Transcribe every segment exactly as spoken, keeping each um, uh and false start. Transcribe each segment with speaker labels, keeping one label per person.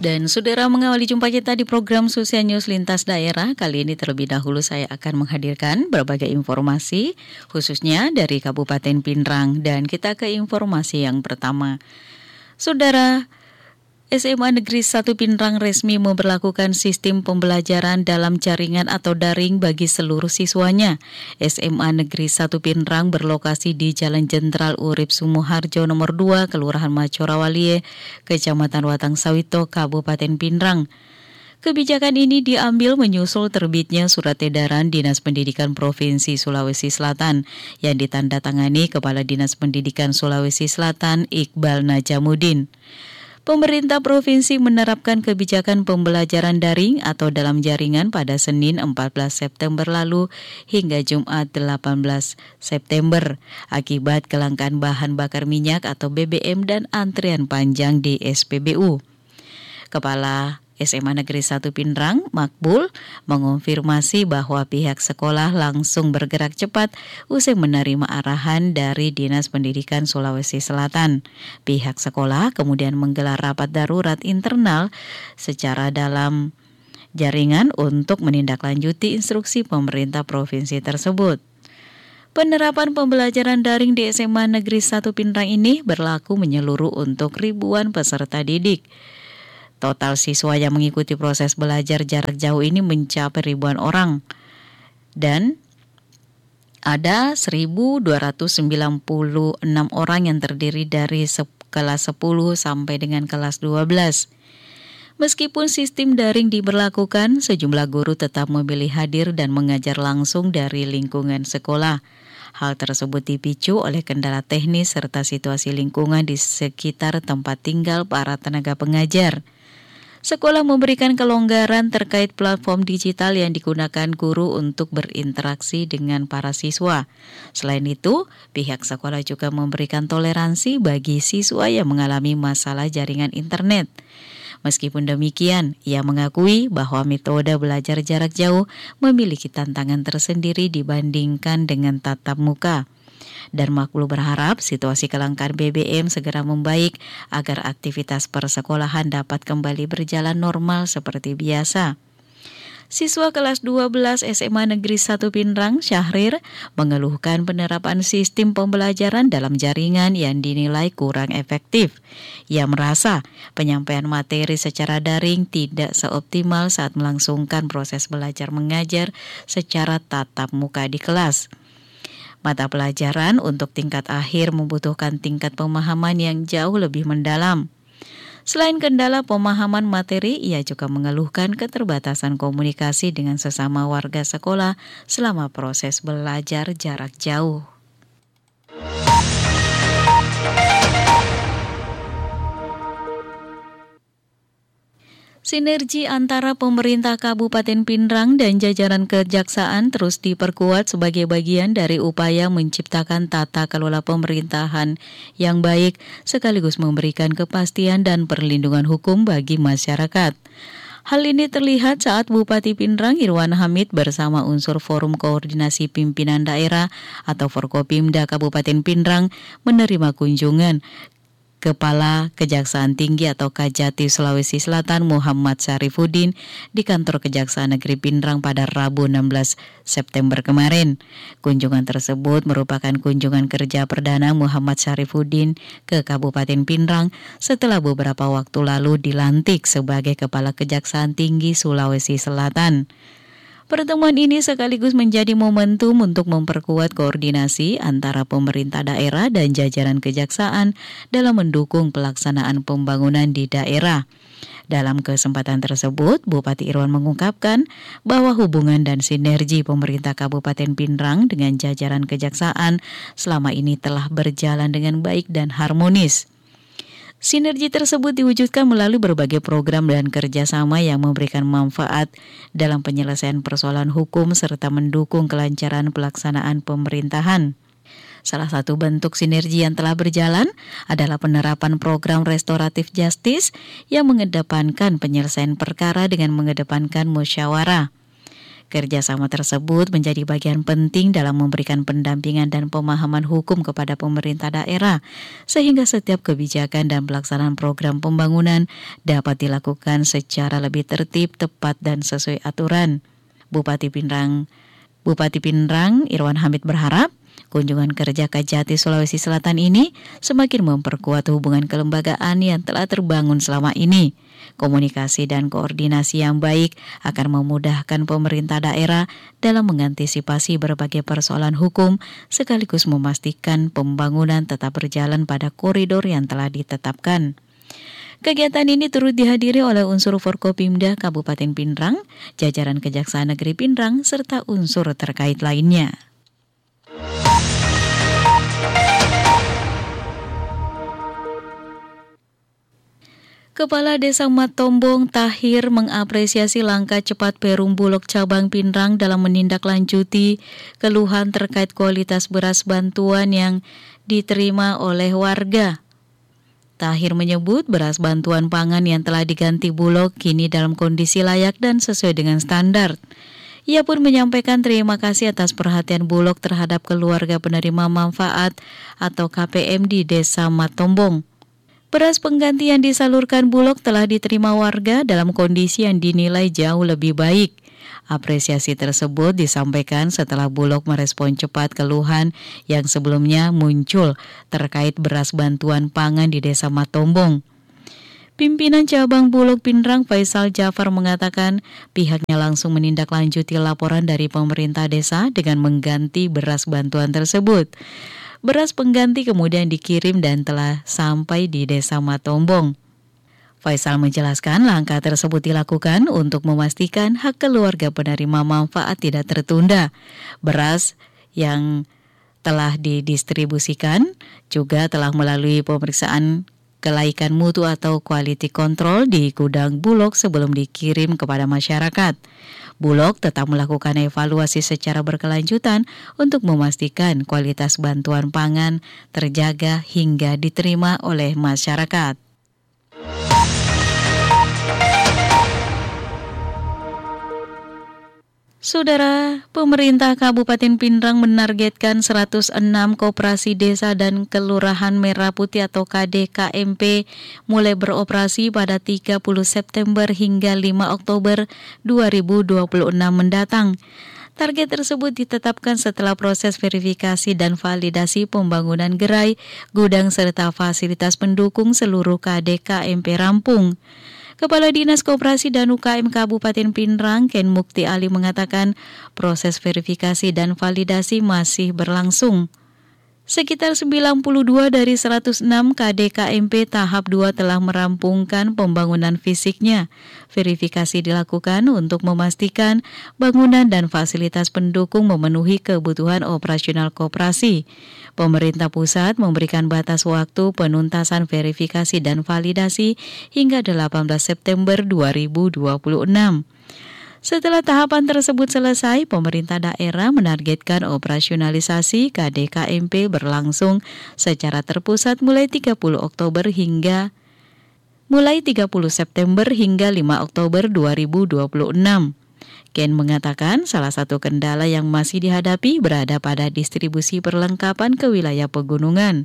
Speaker 1: Dan saudara, mengawali jumpa kita di program Susia News Lintas Daerah. Kali ini terlebih dahulu saya akan menghadirkan berbagai informasi khususnya dari Kabupaten Pinrang. Dan kita ke informasi yang pertama. Saudara, S M A Negeri satu Pinrang resmi memberlakukan sistem pembelajaran dalam jaringan atau daring bagi seluruh siswanya. S M A Negeri satu Pinrang berlokasi di Jalan Jenderal Urip Sumoharjo nomor dua, Kelurahan Macorawalie, Kecamatan Watang Sawito, Kabupaten Pinrang. Kebijakan ini diambil menyusul terbitnya surat edaran Dinas Pendidikan Provinsi Sulawesi Selatan yang ditandatangani Kepala Dinas Pendidikan Sulawesi Selatan Iqbal Najamuddin. Pemerintah provinsi menerapkan kebijakan pembelajaran daring atau dalam jaringan pada Senin empat belas September lalu hingga Jumat delapan belas September akibat kelangkaan bahan bakar minyak atau B B M dan antrian panjang di S P B U. Kepala S M A Negeri satu Pinrang, Makbul, mengonfirmasi bahwa pihak sekolah langsung bergerak cepat usai menerima arahan dari Dinas Pendidikan Sulawesi Selatan. Pihak sekolah kemudian menggelar rapat darurat internal secara dalam jaringan untuk menindaklanjuti instruksi pemerintah provinsi tersebut. Penerapan pembelajaran daring di S M A Negeri satu Pinrang ini berlaku menyeluruh untuk ribuan peserta didik. Total siswa yang mengikuti proses belajar jarak jauh ini mencapai ribuan orang. Dan ada seribu dua ratus sembilan puluh enam orang yang terdiri dari kelas sepuluh sampai dengan kelas dua belas. Meskipun sistem daring diberlakukan, sejumlah guru tetap memilih hadir dan mengajar langsung dari lingkungan sekolah. Hal tersebut dipicu oleh kendala teknis serta situasi lingkungan di sekitar tempat tinggal para tenaga pengajar. Sekolah memberikan kelonggaran terkait platform digital yang digunakan guru untuk berinteraksi dengan para siswa. Selain itu, pihak sekolah juga memberikan toleransi bagi siswa yang mengalami masalah jaringan internet. Meskipun demikian, ia mengakui bahwa metode belajar jarak jauh memiliki tantangan tersendiri dibandingkan dengan tatap muka. Dan Makbul berharap situasi kelangkaan B B M segera membaik agar aktivitas persekolahan dapat kembali berjalan normal seperti biasa. Siswa kelas dua belas S M A Negeri satu Pinrang, Syahrir, mengeluhkan penerapan sistem pembelajaran dalam jaringan yang dinilai kurang efektif. Ia merasa penyampaian materi secara daring tidak seoptimal saat melangsungkan proses belajar mengajar secara tatap muka di kelas. Mata pelajaran untuk tingkat akhir membutuhkan tingkat pemahaman yang jauh lebih mendalam. Selain kendala pemahaman materi, ia juga mengeluhkan keterbatasan komunikasi dengan sesama warga sekolah selama proses belajar jarak jauh. Sinergi antara pemerintah Kabupaten Pinrang dan jajaran kejaksaan terus diperkuat sebagai bagian dari upaya menciptakan tata kelola pemerintahan yang baik sekaligus memberikan kepastian dan perlindungan hukum bagi masyarakat. Hal ini terlihat saat Bupati Pinrang Irwan Hamid bersama unsur Forum Koordinasi Pimpinan Daerah atau Forkopimda Kabupaten Pinrang menerima kunjungan Kepala Kejaksaan Tinggi atau Kajati Sulawesi Selatan Muhammad Syarifuddin di kantor Kejaksaan Negeri Pinrang pada Rabu enam belas September kemarin. Kunjungan tersebut merupakan kunjungan kerja perdana Muhammad Syarifuddin ke Kabupaten Pinrang setelah beberapa waktu lalu dilantik sebagai Kepala Kejaksaan Tinggi Sulawesi Selatan. Pertemuan ini sekaligus menjadi momentum untuk memperkuat koordinasi antara pemerintah daerah dan jajaran kejaksaan dalam mendukung pelaksanaan pembangunan di daerah. Dalam kesempatan tersebut, Bupati Irwan mengungkapkan bahwa hubungan dan sinergi pemerintah Kabupaten Pinrang dengan jajaran kejaksaan selama ini telah berjalan dengan baik dan harmonis. Sinergi tersebut diwujudkan melalui berbagai program dan kerjasama yang memberikan manfaat dalam penyelesaian persoalan hukum serta mendukung kelancaran pelaksanaan pemerintahan. Salah satu bentuk sinergi yang telah berjalan adalah penerapan program restoratif justice yang mengedepankan penyelesaian perkara dengan mengedepankan musyawarah. Kerjasama tersebut menjadi bagian penting dalam memberikan pendampingan dan pemahaman hukum kepada pemerintah daerah, sehingga setiap kebijakan dan pelaksanaan program pembangunan dapat dilakukan secara lebih tertib, tepat, dan sesuai aturan. Bupati Pinrang, Bupati Pinrang Irwan Hamid berharap kunjungan kerja Kajati Sulawesi Selatan ini semakin memperkuat hubungan kelembagaan yang telah terbangun selama ini. Komunikasi dan koordinasi yang baik akan memudahkan pemerintah daerah dalam mengantisipasi berbagai persoalan hukum sekaligus memastikan pembangunan tetap berjalan pada koridor yang telah ditetapkan. Kegiatan ini turut dihadiri oleh unsur Forkopimda Kabupaten Pinrang, jajaran Kejaksaan Negeri Pinrang, serta unsur terkait lainnya. Kepala Desa Matombong Tahir mengapresiasi langkah cepat Perum Bulog Cabang Pinrang dalam menindaklanjuti keluhan terkait kualitas beras bantuan yang diterima oleh warga. Tahir menyebut beras bantuan pangan yang telah diganti Bulog kini dalam kondisi layak dan sesuai dengan standar. Ia pun menyampaikan terima kasih atas perhatian Bulog terhadap keluarga penerima manfaat atau K P M di Desa Matombong. Beras pengganti yang disalurkan Bulog telah diterima warga dalam kondisi yang dinilai jauh lebih baik. Apresiasi tersebut disampaikan setelah Bulog merespon cepat keluhan yang sebelumnya muncul terkait beras bantuan pangan di Desa Matombong. Pimpinan cabang Bulog Pinrang Faisal Jafar mengatakan pihaknya langsung menindaklanjuti laporan dari pemerintah desa dengan mengganti beras bantuan tersebut. Beras pengganti kemudian dikirim dan telah sampai di Desa Matombong. Faisal menjelaskan langkah tersebut dilakukan untuk memastikan hak keluarga penerima manfaat tidak tertunda. Beras yang telah didistribusikan juga telah melalui pemeriksaan kelaikan mutu atau quality control di gudang Bulog sebelum dikirim kepada masyarakat. Bulog tetap melakukan evaluasi secara berkelanjutan untuk memastikan kualitas bantuan pangan terjaga hingga diterima oleh masyarakat. Saudara, pemerintah Kabupaten Pinrang menargetkan seratus enam koperasi desa dan kelurahan Merah Putih atau K D K M P mulai beroperasi pada tiga puluh September hingga lima Oktober dua ribu dua puluh enam mendatang. Target tersebut ditetapkan setelah proses verifikasi dan validasi pembangunan gerai, gudang serta fasilitas pendukung seluruh K D K M P rampung. Kepala Dinas Koperasi dan U K M Kabupaten Pinrang, Ken Mukti Ali mengatakan proses verifikasi dan validasi masih berlangsung. Sekitar sembilan puluh dua dari seratus enam K D K M P tahap dua telah merampungkan pembangunan fisiknya. Verifikasi dilakukan untuk memastikan bangunan dan fasilitas pendukung memenuhi kebutuhan operasional koperasi. Pemerintah pusat memberikan batas waktu penuntasan verifikasi dan validasi hingga delapan belas September dua ribu dua puluh enam. Setelah tahapan tersebut selesai, pemerintah daerah menargetkan operasionalisasi K D K M P berlangsung secara terpusat mulai tiga puluh Oktober hingga mulai tiga puluh September hingga lima Oktober dua ribu dua puluh enam. Ken mengatakan salah satu kendala yang masih dihadapi berada pada distribusi perlengkapan ke wilayah pegunungan.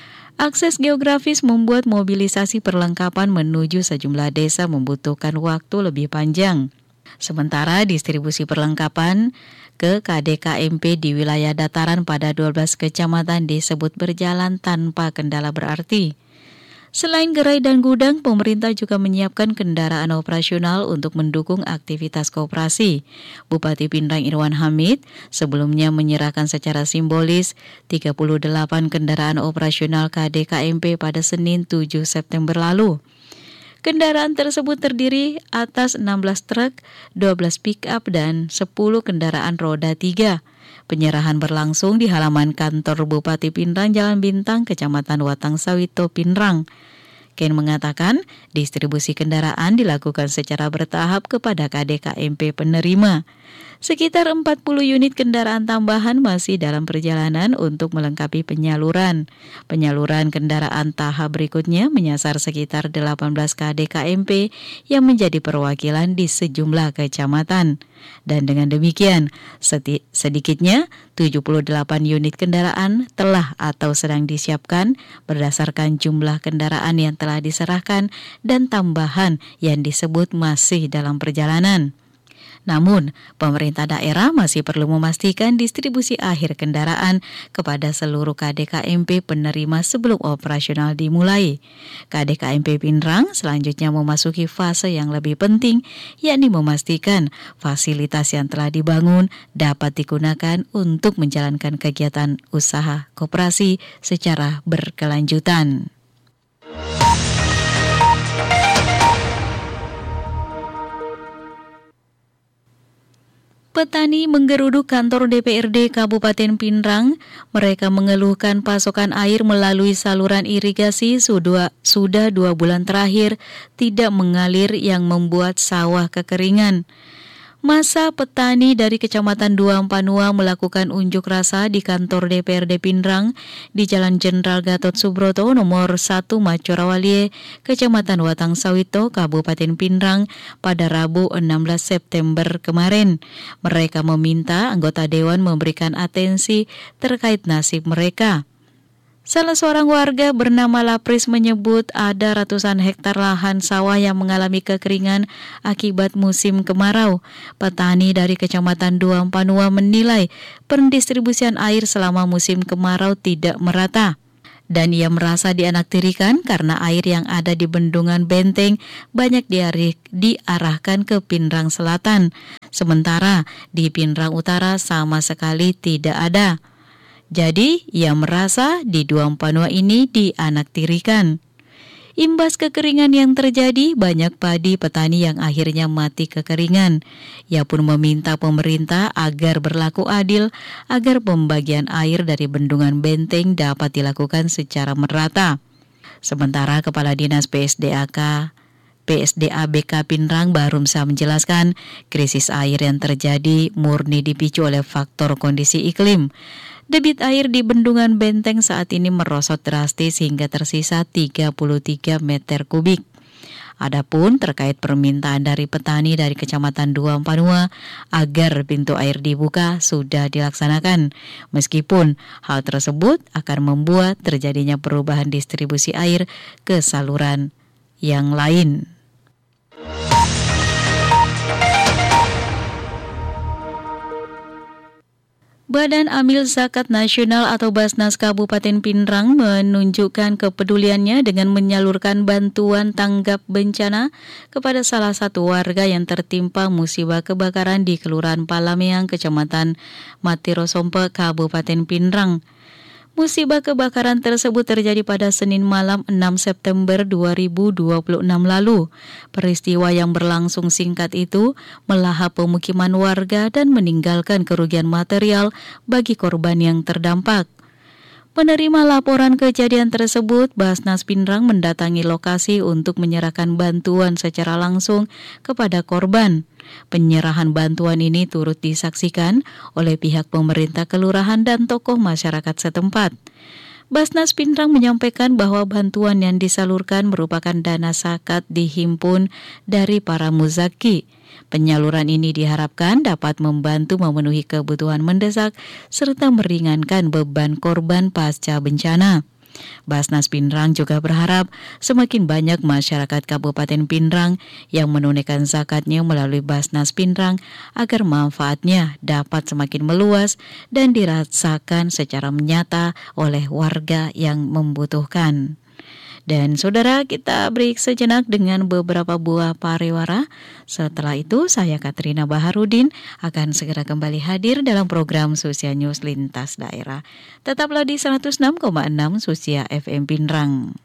Speaker 1: Akses geografis membuat mobilisasi perlengkapan menuju sejumlah desa membutuhkan waktu lebih panjang. Sementara distribusi perlengkapan ke K D K M P di wilayah dataran pada dua belas kecamatan disebut berjalan tanpa kendala berarti. Selain gerai dan gudang, pemerintah juga menyiapkan kendaraan operasional untuk mendukung aktivitas koperasi. Bupati Pinrang Irwan Hamid sebelumnya menyerahkan secara simbolis tiga puluh delapan kendaraan operasional K D K M P pada Senin tujuh September lalu. Kendaraan tersebut terdiri atas enam belas truk, dua belas pick-up, dan sepuluh kendaraan roda tiga. Penyerahan berlangsung di halaman kantor Bupati Pinrang Jalan Bintang, Kecamatan Watang Sawito, Pinrang. Ken mengatakan distribusi kendaraan dilakukan secara bertahap kepada K D K M P penerima. Sekitar empat puluh unit kendaraan tambahan masih dalam perjalanan untuk melengkapi penyaluran. Penyaluran kendaraan tahap berikutnya menyasar sekitar delapan belas K D K M P yang menjadi perwakilan di sejumlah kecamatan. Dan dengan demikian, seti- sedikitnya tujuh puluh delapan unit kendaraan telah atau sedang disiapkan berdasarkan jumlah kendaraan yang telah diserahkan dan tambahan yang disebut masih dalam perjalanan. Namun, pemerintah daerah masih perlu memastikan distribusi akhir kendaraan kepada seluruh K D K M P penerima sebelum operasional dimulai. K D K M P Pinrang selanjutnya memasuki fase yang lebih penting, yakni memastikan fasilitas yang telah dibangun dapat digunakan untuk menjalankan kegiatan usaha koperasi secara berkelanjutan. Petani menggeruduk kantor D P R D Kabupaten Pinrang. Mereka mengeluhkan pasokan air melalui saluran irigasi sudah, sudah dua bulan terakhir tidak mengalir yang membuat sawah kekeringan. Masa petani dari Kecamatan Duam Panua melakukan unjuk rasa di kantor D P R D Pinrang di Jalan Jenderal Gatot Subroto nomor satu Macorawalie, Kecamatan Watang Sawito, Kabupaten Pinrang pada Rabu enam belas September kemarin. Mereka meminta anggota dewan memberikan atensi terkait nasib mereka. Salah seorang warga bernama Lapris menyebut ada ratusan hektar lahan sawah yang mengalami kekeringan akibat musim kemarau. Petani dari Kecamatan Duam Panua menilai pendistribusian air selama musim kemarau tidak merata. Dan ia merasa dianaktirikan karena air yang ada di Bendungan Benteng banyak diarik, diarahkan ke Pinrang Selatan. Sementara di Pinrang Utara sama sekali tidak ada. Jadi, ia merasa di Duam Panua ini dianaktirikan. Imbas kekeringan yang terjadi, banyak padi petani yang akhirnya mati kekeringan. Ia pun meminta pemerintah agar berlaku adil, agar pembagian air dari Bendungan Benteng dapat dilakukan secara merata. Sementara Kepala Dinas P S D A K P S D A B K Pinrang Barumsa menjelaskan, krisis air yang terjadi murni dipicu oleh faktor kondisi iklim. Debit air di Bendungan Benteng saat ini merosot drastis hingga tersisa tiga puluh tiga meter kubik. Adapun terkait permintaan dari petani dari Kecamatan Duam Panua agar pintu air dibuka sudah dilaksanakan. Meskipun hal tersebut akan membuat terjadinya perubahan distribusi air ke saluran yang lain. Badan Amil Zakat Nasional atau Basnas Kabupaten Pinrang menunjukkan kepeduliannya dengan menyalurkan bantuan tanggap bencana kepada salah satu warga yang tertimpa musibah kebakaran di Kelurahan Palameang, Kecamatan Matirosompe, Kabupaten Pinrang. Musibah kebakaran tersebut terjadi pada Senin malam enam September dua ribu dua puluh enam lalu. Peristiwa yang berlangsung singkat itu melahap pemukiman warga dan meninggalkan kerugian material bagi korban yang terdampak. Menerima laporan kejadian tersebut, Basnas Pinrang mendatangi lokasi untuk menyerahkan bantuan secara langsung kepada korban. Penyerahan bantuan ini turut disaksikan oleh pihak pemerintah kelurahan dan tokoh masyarakat setempat. Basnas Pinrang menyampaikan bahwa bantuan yang disalurkan merupakan dana zakat dihimpun dari para muzaki. Penyaluran ini diharapkan dapat membantu memenuhi kebutuhan mendesak serta meringankan beban korban pasca bencana. Basnas Pinrang juga berharap semakin banyak masyarakat Kabupaten Pinrang yang menunaikan zakatnya melalui Basnas Pinrang agar manfaatnya dapat semakin meluas dan dirasakan secara nyata oleh warga yang membutuhkan. Dan saudara, kita break sejenak dengan beberapa buah pariwara. Setelah itu, saya Katrina Baharudin akan segera kembali hadir dalam program Susia News Lintas Daerah. Tetaplah di seratus enam koma enam Susia F M Pinrang.